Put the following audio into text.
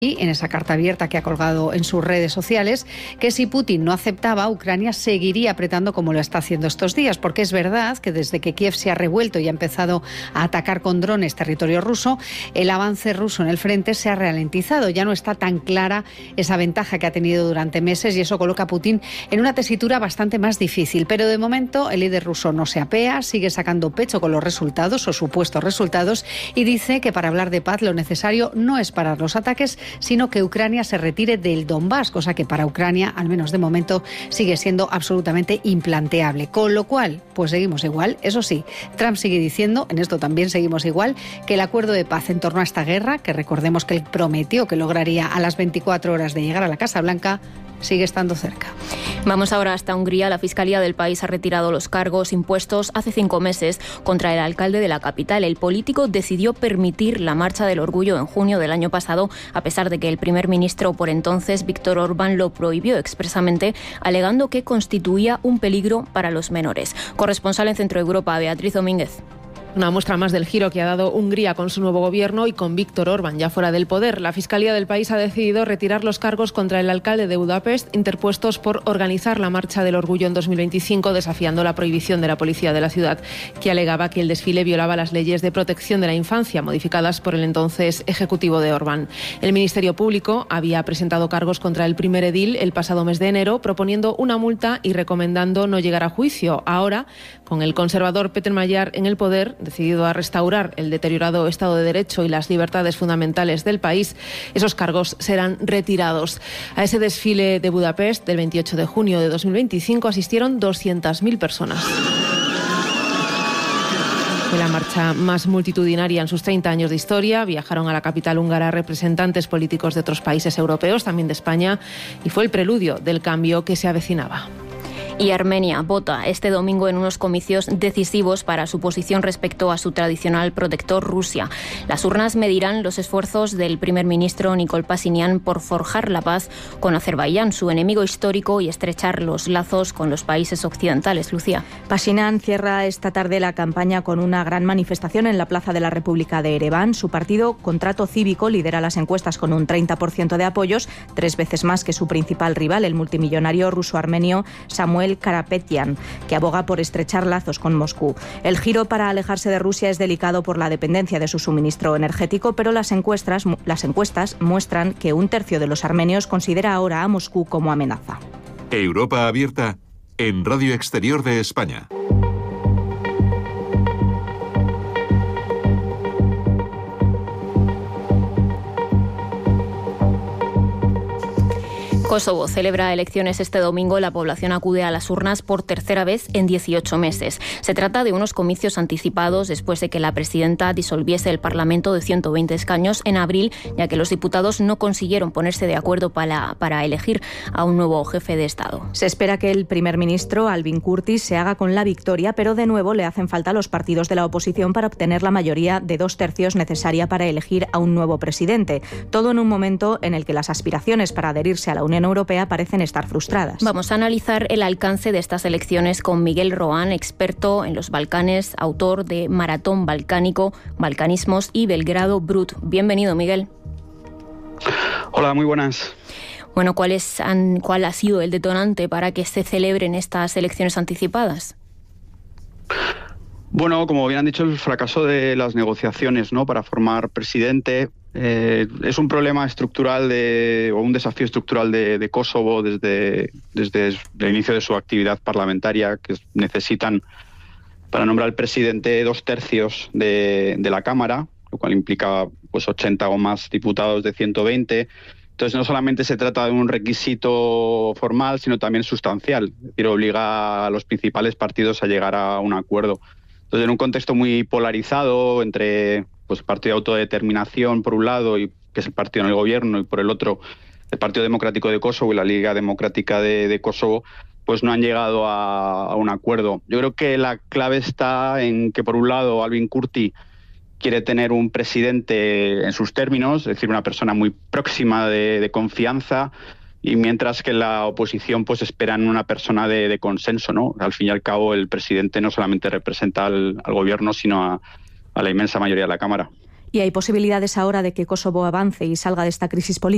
Y en esa carta abierta que ha colgado en sus redes sociales, que si Putin no aceptaba, Ucrania seguiría apretando como lo está haciendo estos días, porque es verdad que desde que Kiev se ha revuelto y ha empezado a atacar con drones territorio ruso, el avance ruso en el frente se ha ralentizado. Ya no está tan clara esa ventaja que ha tenido durante meses y eso coloca a Putin en una tesitura bastante más difícil. Pero de momento el líder ruso no se apea, sigue sacando pecho con los resultados o supuestos resultados y dice que para hablar de paz lo necesario no es parar los ataques, sino que Ucrania se retire del Donbass, cosa que para Ucrania, al menos de momento, sigue siendo absolutamente implanteable. Con lo cual, pues seguimos igual. Eso sí, Trump sigue diciendo, en esto también seguimos igual, que el acuerdo de paz en torno a esta guerra, que recordemos que él prometió que lograría a las 24 horas de llegar a la Casa Blanca, sigue estando cerca. Vamos ahora hasta Hungría. La Fiscalía del país ha retirado los cargos impuestos hace 5 meses contra el alcalde de la capital. El político decidió permitir la Marcha del Orgullo en junio del año pasado, a pesar de que el primer ministro por entonces, Viktor Orbán, lo prohibió expresamente, alegando que constituía un peligro para los menores. Corresponsal en Centro Europa, Beatriz Domínguez. Una muestra más del giro que ha dado Hungría con su nuevo gobierno y con Viktor Orbán ya fuera del poder. La Fiscalía del país ha decidido retirar los cargos contra el alcalde de Budapest interpuestos por organizar la Marcha del Orgullo en 2025, desafiando la prohibición de la policía de la ciudad, que alegaba que el desfile violaba las leyes de protección de la infancia modificadas por el entonces ejecutivo de Orbán. El Ministerio Público había presentado cargos contra el primer edil el pasado mes de enero, proponiendo una multa y recomendando no llegar a juicio. Ahora, con el conservador Peter Mayer en el poder, decidido a restaurar el deteriorado Estado de Derecho y las libertades fundamentales del país, esos cargos serán retirados. A ese desfile de Budapest del 28 de junio de 2025 asistieron 200.000 personas. Fue la marcha más multitudinaria en sus 30 años de historia. Viajaron a la capital húngara representantes políticos de otros países europeos, también de España, y fue el preludio del cambio que se avecinaba. Y Armenia vota este domingo en unos comicios decisivos para su posición respecto a su tradicional protector Rusia. Las urnas medirán los esfuerzos del primer ministro Nikol Pashinyan por forjar la paz con Azerbaiyán, su enemigo histórico, y estrechar los lazos con los países occidentales. Lucía. Pashinyan cierra esta tarde la campaña con una gran manifestación en la Plaza de la República de Ereván. Su partido Contrato Cívico lidera las encuestas con un 30% de apoyos, 3 veces más que su principal rival, el multimillonario ruso-armenio Samuel Karapetyan, que aboga por estrechar lazos con Moscú. El giro para alejarse de Rusia es delicado por la dependencia de su suministro energético, pero las encuestas muestran que 1/3 de los armenios considera ahora a Moscú como amenaza. Europa abierta en Radio Exterior de España. Kosovo celebra elecciones este domingo. La población acude a las urnas por tercera vez en 18 meses. Se trata de unos comicios anticipados después de que la presidenta disolviese el Parlamento de 120 escaños en abril, ya que los diputados no consiguieron ponerse de acuerdo para elegir a un nuevo jefe de Estado. Se espera que el primer ministro, Albin Kurti, se haga con la victoria, pero de nuevo le hacen falta los partidos de la oposición para obtener la mayoría de 2/3 necesaria para elegir a un nuevo presidente. Todo en un momento en el que las aspiraciones para adherirse a la Unión Europea parecen estar frustradas. Vamos a analizar el alcance de estas elecciones con Miguel Roán, experto en los Balcanes, autor de Maratón Balcánico, Balcanismos y Belgrado Brut. Bienvenido, Miguel. Hola, muy buenas. Bueno, ¿cuál ha sido el detonante para que se celebren estas elecciones anticipadas? Bueno, como bien han dicho, el fracaso de las negociaciones, ¿no?, para formar presidente. Es un problema estructural o un desafío estructural de Kosovo desde el inicio de su actividad parlamentaria, que necesitan para nombrar al presidente 2/3 de la Cámara, lo cual implica pues 80 o más diputados de 120. Entonces no solamente se trata de un requisito formal, sino también sustancial, es decir, obliga a los principales partidos a llegar a un acuerdo. Entonces, en un contexto muy polarizado entre pues el Partido de Autodeterminación por un lado, y que es el partido en el gobierno, y por el otro el Partido Democrático de Kosovo y la Liga Democrática de Kosovo, pues no han llegado a un acuerdo. Yo creo que la clave está en que, por un lado, Albin Kurti quiere tener un presidente en sus términos, es decir, una persona muy próxima de confianza, y mientras que la oposición pues esperan una persona de consenso, ¿no? Al fin y al cabo, el presidente no solamente representa al gobierno, sino a la inmensa mayoría de la Cámara. ¿Y hay posibilidades ahora de que Kosovo avance y salga de esta crisis política?